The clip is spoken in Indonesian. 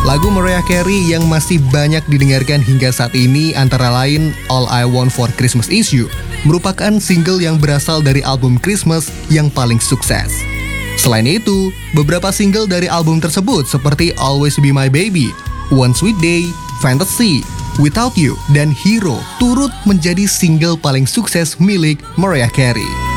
Lagu Mariah Carey yang masih banyak didengarkan hingga saat ini antara lain All I Want for Christmas Is You, merupakan single yang berasal dari album Christmas yang paling sukses. Selain itu, beberapa single dari album tersebut seperti Always Be My Baby, One Sweet Day, Fantasy, Without You, dan Hero turut menjadi single paling sukses milik Mariah Carey.